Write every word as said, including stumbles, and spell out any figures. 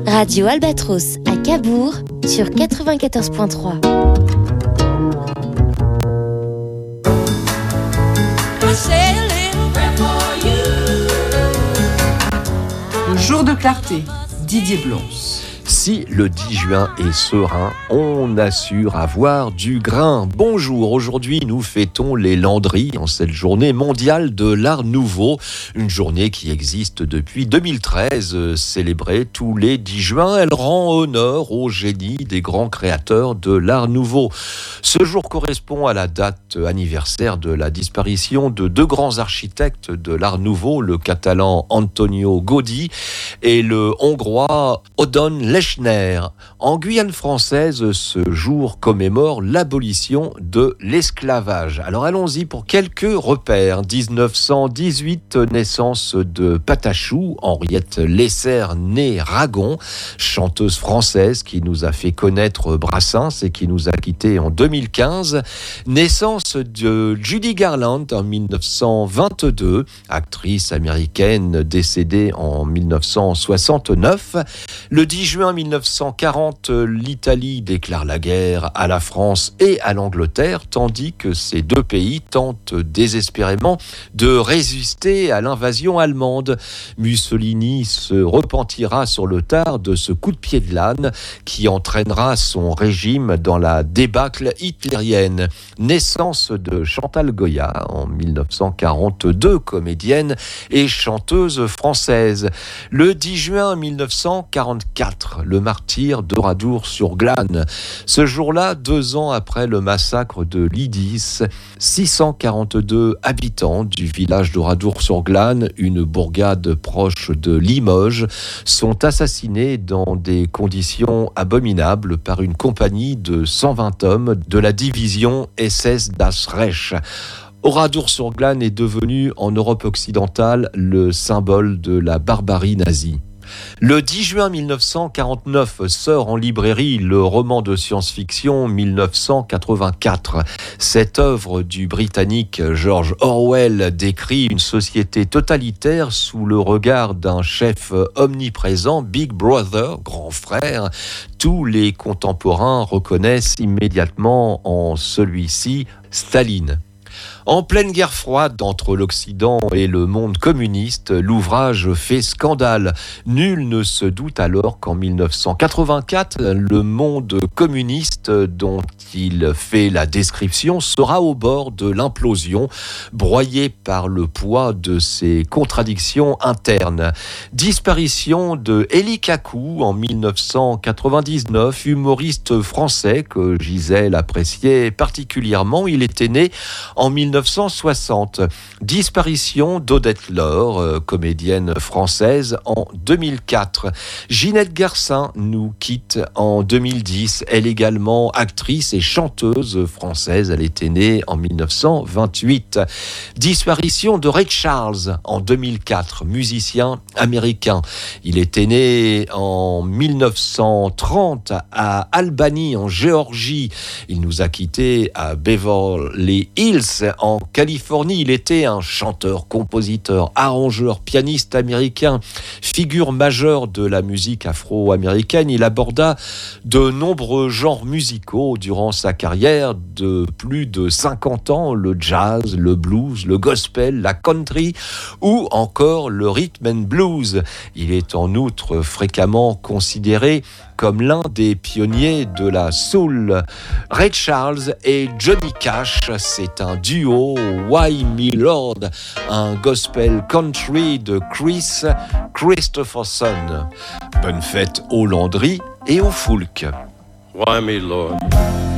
Radio Albatros à Cabourg sur quatre-vingt-quatorze virgule trois. Le jour de clarté, Didier Blons. Si le dix juin est serein, on assure avoir du grain. Bonjour, aujourd'hui nous fêtons les Landry en cette journée mondiale de l'Art Nouveau. Une journée qui existe depuis deux mille treize, célébrée tous les dix juin. Elle rend honneur au génie des grands créateurs de l'Art Nouveau. Ce jour correspond à la date anniversaire de la disparition de deux grands architectes de l'Art Nouveau, le catalan Antonio Gaudí et le hongrois Odon Lechner. En Guyane française, ce jour commémore l'abolition de l'esclavage. Alors allons-y pour quelques repères. dix-neuf cent dix-huit, naissance de Patachou, Henriette Lesser, née Ragon, chanteuse française qui nous a fait connaître Brassens et qui nous a quittés en deux mille quinze. Naissance de Judy Garland en dix-neuf cent vingt-deux, actrice américaine décédée en dix-neuf cent soixante-neuf. Le dix juin mille neuf cent quarante, l'Italie déclare la guerre à la France et à l'Angleterre, tandis que ces deux pays tentent désespérément de résister à l'invasion allemande. Mussolini se repentira sur le tard de ce coup de pied de l'âne qui entraînera son régime dans la débâcle hitlérienne. Naissance de Chantal Goya en dix-neuf cent quarante-deux, comédienne et chanteuse française. Le dix juin mille neuf cent quarante-quatre, le martyr d'Oradour-sur-Glane. Ce jour-là, deux ans après le massacre de Lydis, six cent quarante-deux habitants du village d'Oradour-sur-Glane, une bourgade proche de Limoges, sont assassinés dans des conditions abominables par une compagnie de cent vingt hommes de la division S S Das Reich. Oradour-sur-Glane est devenu en Europe occidentale le symbole de la barbarie nazie. Le dix juin mille neuf cent quarante-neuf sort en librairie le roman de science-fiction mille neuf cent quatre-vingt-quatre. Cette œuvre du Britannique George Orwell décrit une société totalitaire sous le regard d'un chef omniprésent, Big Brother, grand frère. Tous les contemporains reconnaissent immédiatement en celui-ci Staline. En pleine guerre froide entre l'Occident et le monde communiste, l'ouvrage fait scandale. Nul ne se doute alors qu'en mille neuf cent quatre-vingt-quatre, le monde communiste dont il fait la description sera au bord de l'implosion, broyé par le poids de ses contradictions internes. Disparition de Élie Kakou en mille neuf cent quatre-vingt-dix-neuf, humoriste français que Gisèle appréciait particulièrement. Il était né en mille neuf cent soixante. Disparition d'Odette Laure, comédienne française, en deux mille quatre. Ginette Garcin nous quitte en deux mille dix. Elle également actrice et chanteuse française. Elle était née en mille neuf cent vingt-huit. Disparition de Ray Charles en deux mille quatre, musicien américain. Il était né en mille neuf cent trente à Albany en Géorgie. Il nous a quittés à Beverly Hills en Californie. Il était un chanteur, compositeur, arrangeur, pianiste américain, figure majeure de la musique afro-américaine. Il aborda de nombreux genres musicaux durant sa carrière de plus de cinquante ans, le jazz, le blues, le gospel, la country ou encore le rhythm and blues. Il est en outre fréquemment considéré comme l'un des pionniers de la soul. Ray Charles et Johnny Cash, c'est un duo, Why Me Lord, un gospel country de Chris Christopherson. Bonne fête aux Landry et aux Foulques. Why me, Lord?